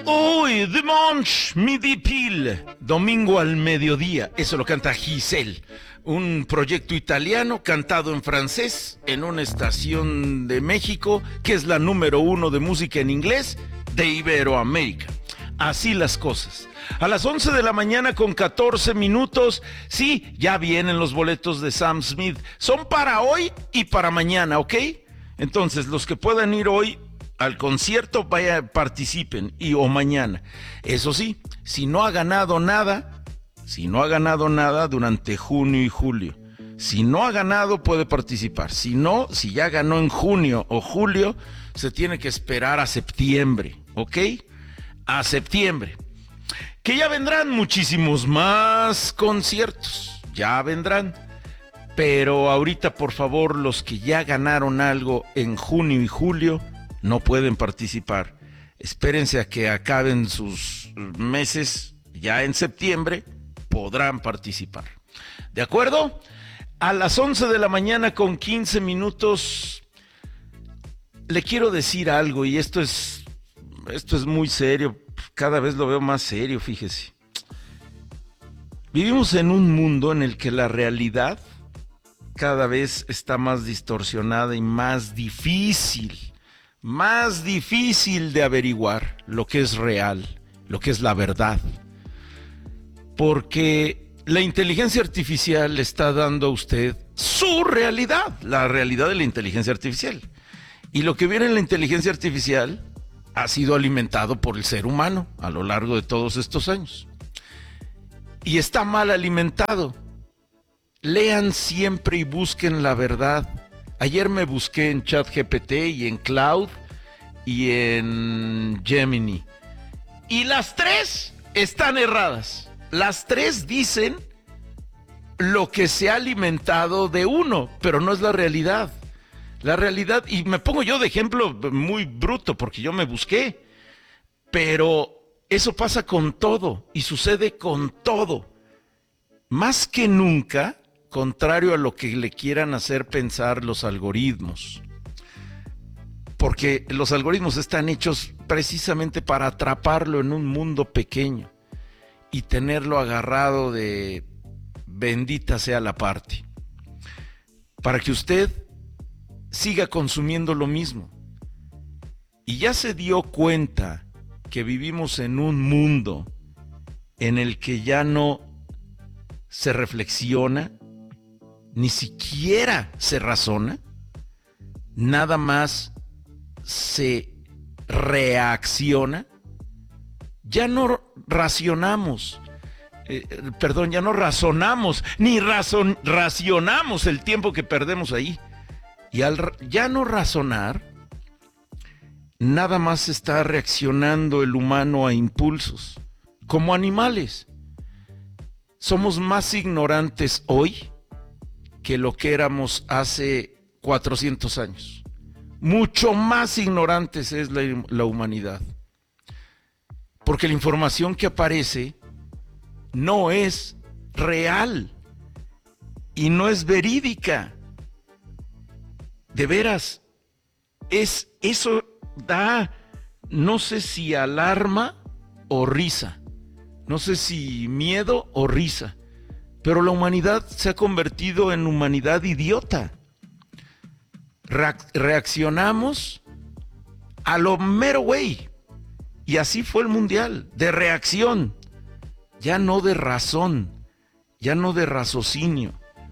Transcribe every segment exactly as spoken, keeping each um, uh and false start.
Uy, dimanche, midi pile, domingo al mediodía. Eso lo canta Giselle, un proyecto italiano cantado en francés en una estación de México que es la número uno de música en inglés de Iberoamérica. Así las cosas. A las once de la mañana con catorce minutos, sí, ya vienen los boletos de Sam Smith. Son para hoy y para mañana, ¿ok? Entonces, los que puedan ir hoy al concierto, vaya, participen, y o mañana. Eso sí, si no ha ganado nada, si no ha ganado nada durante junio y julio, si no ha ganado puede participar. Si no, si ya ganó en junio o julio, se tiene que esperar a septiembre, ¿ok? A septiembre. Que ya vendrán muchísimos más conciertos, ya vendrán. Pero ahorita, por favor, los que ya ganaron algo en junio y julio, no pueden participar. Espérense a que acaben sus meses. Ya en septiembre podrán participar. ¿De acuerdo? A las once de la mañana con quince minutos le quiero decir algo, y esto es, esto es muy serio. Cada vez lo veo más serio, fíjese. Vivimos en un mundo en el que la realidad cada vez está más distorsionada y más difícil. Más difícil de averiguar lo que es real, lo que es la verdad. Porque la inteligencia artificial le está dando a usted su realidad, la realidad de la inteligencia artificial. Y lo que viene en la inteligencia artificial ha sido alimentado por el ser humano a lo largo de todos estos años. Y está mal alimentado. Lean siempre y busquen la verdad. Ayer me busqué en ChatGPT y en Cloud y en Gemini. Y las tres están erradas. Las tres dicen lo que se ha alimentado de uno, pero no es la realidad. La realidad, y me pongo yo de ejemplo muy bruto porque yo me busqué, pero eso pasa con todo y sucede con todo. Más que nunca, contrario a lo que le quieran hacer pensar los algoritmos. Porque los algoritmos están hechos precisamente para atraparlo en un mundo pequeño y tenerlo agarrado de bendita sea la parte. Para que usted siga consumiendo lo mismo. Y ya se dio cuenta que vivimos en un mundo en el que ya no se reflexiona, ni siquiera se razona, nada más se reacciona. Ya no racionamos, eh, perdón, ya no razonamos, ni razon, racionamos el tiempo que perdemos ahí. Y al ya no razonar, nada más está reaccionando el humano a impulsos, como animales. Somos más ignorantes hoy que lo que éramos hace cuatrocientos años. Mucho más ignorantes es la, la humanidad. Porque la información que aparece no es real y no es verídica. De veras, es, eso da, no sé si alarma o risa, no sé si miedo o risa, pero la humanidad se ha convertido en humanidad idiota. Reac- reaccionamos a lo mero güey, y así fue el mundial, de reacción, ya no de razón, ya no de raciocinio.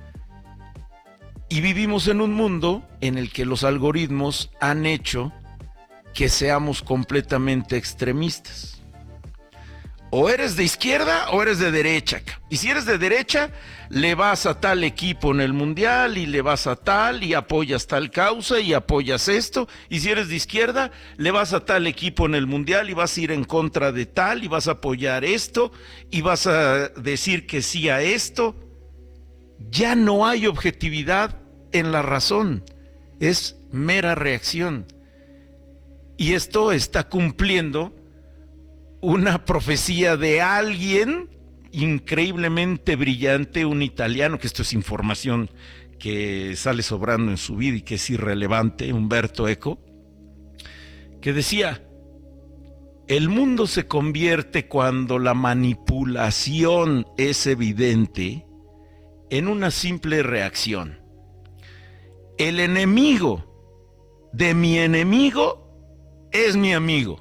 Y vivimos en un mundo en el que los algoritmos han hecho que seamos completamente extremistas. O eres de izquierda o eres de derecha. Y si eres de derecha, le vas a tal equipo en el mundial y le vas a tal y apoyas tal causa y apoyas esto. Y si eres de izquierda, le vas a tal equipo en el mundial y vas a ir en contra de tal y vas a apoyar esto y vas a decir que sí a esto. Ya no hay objetividad en la razón, es mera reacción. Y esto está cumpliendo una profecía de alguien increíblemente brillante, un italiano, que esto es información que sale sobrando en su vida y que es irrelevante, Umberto Eco, que decía: El mundo se convierte, cuando la manipulación es evidente, en una simple reacción. El enemigo de mi enemigo es mi amigo.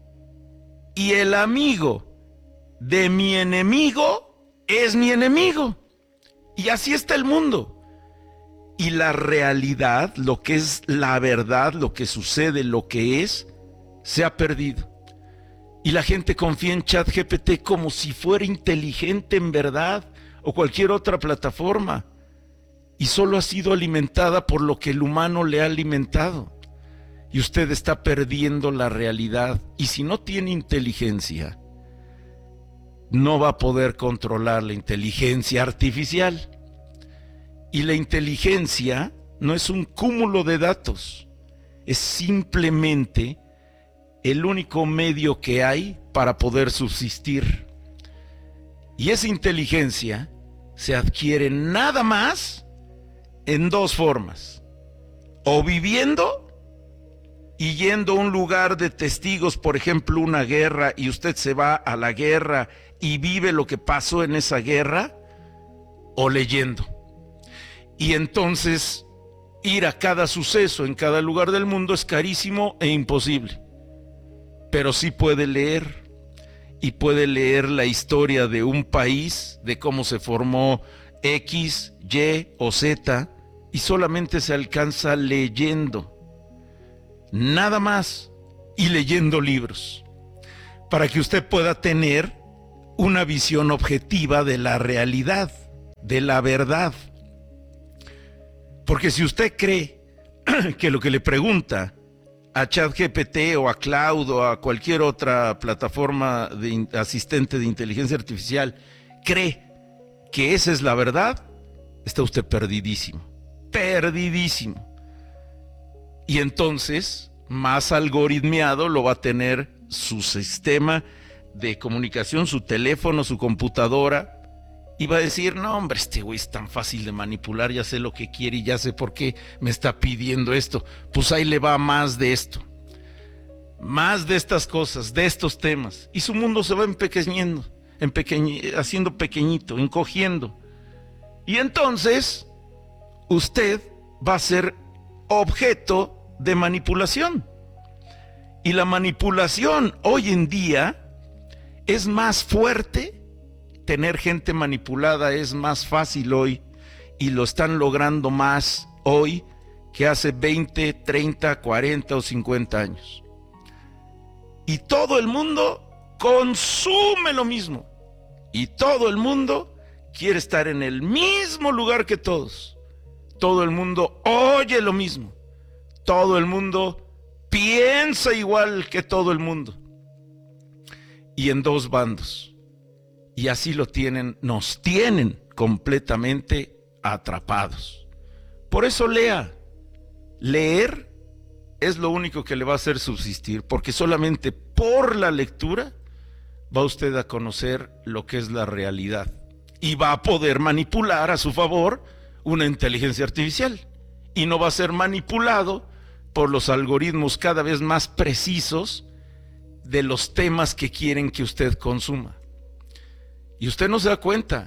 Y el amigo de mi enemigo es mi enemigo. Y así está el mundo. Y la realidad, lo que es la verdad, lo que sucede, lo que es, se ha perdido. Y la gente confía en ChatGPT como si fuera inteligente en verdad, o cualquier otra plataforma. Y solo ha sido alimentada por lo que el humano le ha alimentado. Y usted está perdiendo la realidad. Y si no tiene inteligencia, no va a poder controlar la inteligencia artificial. Y la inteligencia no es un cúmulo de datos, es simplemente el único medio que hay para poder subsistir. Y esa inteligencia se adquiere nada más en dos formas: o viviendo y yendo a un lugar de testigos, por ejemplo una guerra, y usted se va a la guerra y vive lo que pasó en esa guerra, o leyendo. Y entonces ir a cada suceso en cada lugar del mundo es carísimo e imposible. Pero sí puede leer, y puede leer la historia de un país, de cómo se formó X, Y o Z, y solamente se alcanza leyendo. Nada más, y leyendo libros, para que usted pueda tener una visión objetiva de la realidad, de la verdad. Porque si usted cree que lo que le pregunta a ChatGPT o a Cloud o a cualquier otra plataforma de in- asistente de inteligencia artificial, cree que esa es la verdad, está usted perdidísimo, perdidísimo. Y entonces, más algoritmeado lo va a tener su sistema de comunicación, su teléfono, su computadora, y va a decir: no hombre, este güey es tan fácil de manipular, ya sé lo que quiere y ya sé por qué me está pidiendo esto. Pues ahí le va más de esto, más de estas cosas, de estos temas, y su mundo se va empequeñando, empequeñ- haciendo pequeñito, encogiendo. Y entonces usted va a ser objeto de manipulación. Y la manipulación hoy en día es más fuerte. Tener gente manipulada es más fácil hoy, y lo están logrando más hoy que hace veinte, treinta, cuarenta o cincuenta años. Y todo el mundo consume lo mismo. Y todo el mundo quiere estar en el mismo lugar que todos. Todo el mundo oye lo mismo. Todo el mundo piensa igual que todo el mundo. Y en dos bandos. Y así lo tienen, nos tienen completamente atrapados. Por eso lea. Leer es lo único que le va a hacer subsistir, porque solamente por la lectura va usted a conocer lo que es la realidad. Y va a poder manipular a su favor una inteligencia artificial. Y no va a ser manipulado por los algoritmos cada vez más precisos de los temas que quieren que usted consuma. Y usted no se da cuenta,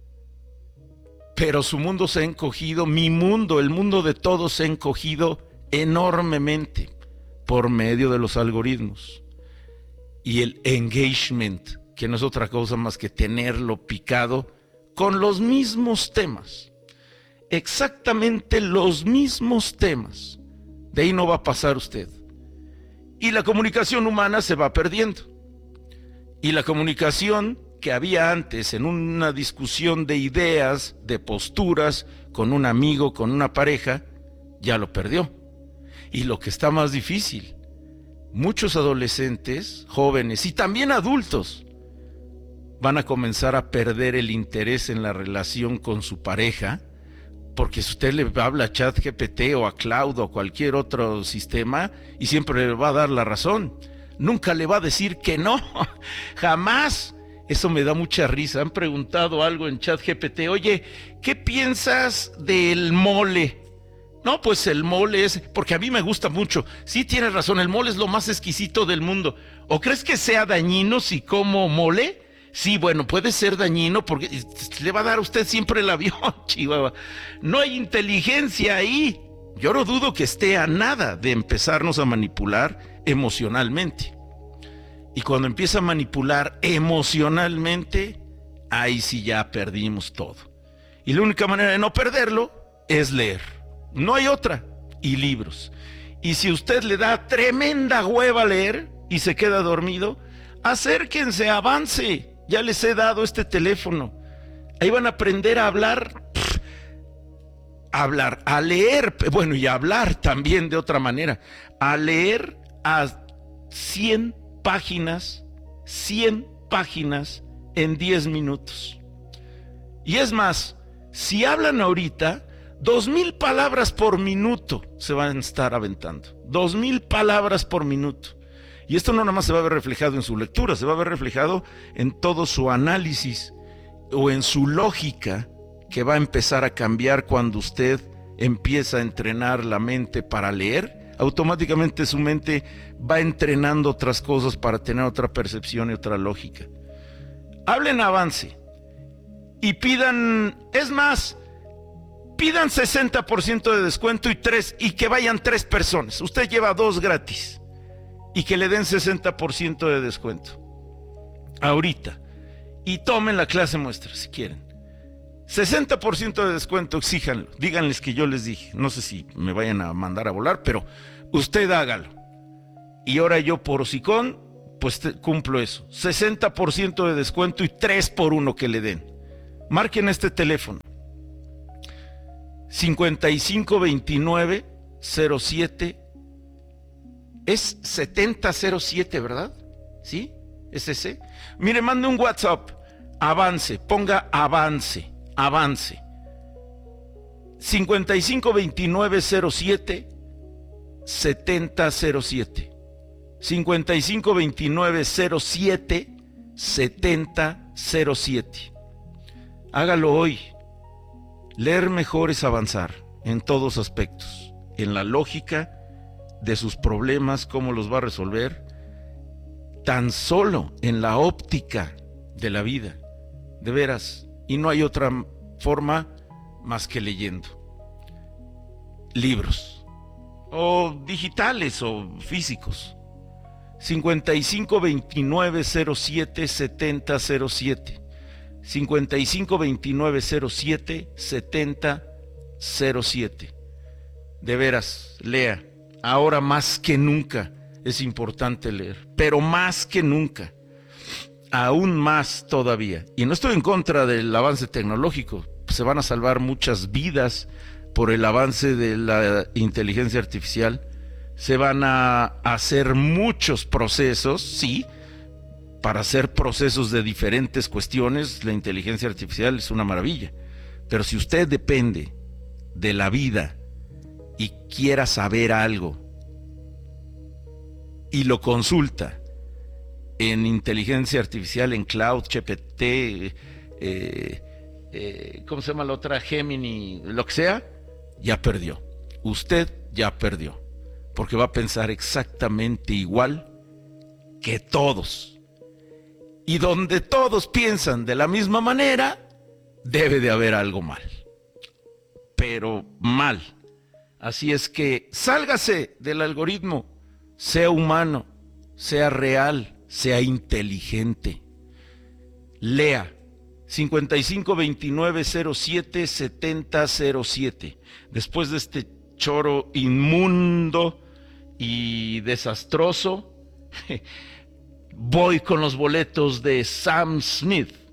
pero su mundo se ha encogido, mi mundo, el mundo de todos se ha encogido enormemente por medio de los algoritmos. Y el engagement, que no es otra cosa más que tenerlo picado con los mismos temas, exactamente los mismos temas. De ahí no va a pasar usted. Y la comunicación humana se va perdiendo. Y la comunicación que había antes en una discusión de ideas, de posturas, con un amigo, con una pareja, ya lo perdió. Y lo que está más difícil, muchos adolescentes, jóvenes y también adultos van a comenzar a perder el interés en la relación con su pareja, porque si usted le habla a ChatGPT o a Cloud o a cualquier otro sistema, y siempre le va a dar la razón, nunca le va a decir que no, jamás. Eso me da mucha risa. Han preguntado algo en ChatGPT: oye, ¿qué piensas del mole? No, pues el mole es, porque a mí me gusta mucho. Sí, tienes razón, el mole es lo más exquisito del mundo. ¿O crees que sea dañino si como mole? Sí, bueno, puede ser dañino porque le va a dar a usted siempre el avión, Chihuahua. No hay inteligencia ahí. Yo no dudo que esté a nada de empezarnos a manipular emocionalmente. Y cuando empieza a manipular emocionalmente, ahí sí ya perdimos todo. Y la única manera de no perderlo es leer. No hay otra. Y libros. Y si usted le da tremenda hueva a leer y se queda dormido, acérquense, avance. Ya les he dado este teléfono. Ahí van a aprender a hablar. Pff, a hablar, a leer. Bueno, y a hablar también de otra manera. A leer a cien páginas, cien páginas en diez minutos. Y es más, si hablan ahorita, dos mil palabras por minuto se van a estar aventando. Dos mil palabras por minuto. Y esto no nada más se va a ver reflejado en su lectura, se va a ver reflejado en todo su análisis o en su lógica, que va a empezar a cambiar cuando usted empieza a entrenar la mente para leer. Automáticamente su mente va entrenando otras cosas para tener otra percepción y otra lógica. Hablen avance y pidan, es más, pidan sesenta por ciento de descuento y tres y que vayan tres personas. Usted lleva dos gratis y que le den sesenta por ciento de descuento ahorita y tomen la clase muestra si quieren. sesenta por ciento de descuento, exíjanlo, díganles que yo les dije. No sé si me vayan a mandar a volar, pero usted hágalo. Y ahora yo por hocicón, pues te, cumplo eso. sesenta por ciento de descuento y tres por uno que le den. Marquen este teléfono. cincuenta y cinco veintinueve cero siete. Es setenta cero siete, ¿verdad? ¿Sí? ¿Es ese? Mire, mande un WhatsApp. Avance, ponga avance. Avance. cincuenta y cinco veintinueve cero siete setenta cero siete. cincuenta y cinco veintinueve cero siete setenta cero siete. Hágalo hoy. Leer mejor es avanzar en todos aspectos. En la lógica de sus problemas, cómo los va a resolver. Tan solo en la óptica de la vida. De veras. Y no hay otra forma más que leyendo. Libros. O digitales o físicos. cincuenta y cinco veintinueve cero siete setenta cero siete. cincuenta y cinco veintinueve cero siete setenta cero siete. De veras, lea. Ahora más que nunca es importante leer. Pero más que nunca. Aún más todavía. Y no estoy en contra del avance tecnológico. Se van a salvar muchas vidas por el avance de la inteligencia artificial. Se van a hacer muchos procesos, sí, para hacer procesos de diferentes cuestiones. La inteligencia artificial es una maravilla. Pero si usted depende de la vida y quiera saber algo y lo consulta en inteligencia artificial, en Cloud, G P T, eh, eh, ¿cómo se llama la otra? Gemini, lo que sea, ya perdió. Usted ya perdió. Porque va a pensar exactamente igual que todos. Y donde todos piensan de la misma manera, debe de haber algo mal. Pero mal. Así es que sálgase del algoritmo, sea humano, sea real, sea inteligente. Lea cincuenta y cinco veintinueve cero siete setenta cero siete. Después de este choro inmundo y desastroso, voy con los boletos de Sam Smith.